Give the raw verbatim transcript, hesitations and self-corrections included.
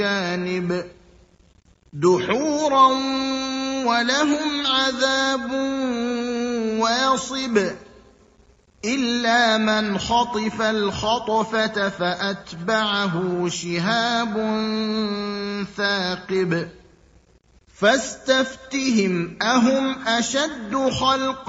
جانب دحورا ولهم عذاب واصب إلا من خطف الخطفة فأتبعه شهاب ثاقب فاستفتهم أهم أشد خلقا